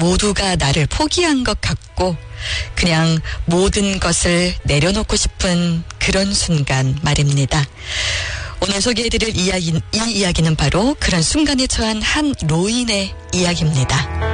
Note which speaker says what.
Speaker 1: 모두가 나를 포기한 것 같고 그냥 모든 것을 내려놓고 싶은 그런 순간 말입니다. 오늘 소개해드릴 이 이야기는 바로 그런 순간에 처한 한 노인의 이야기입니다.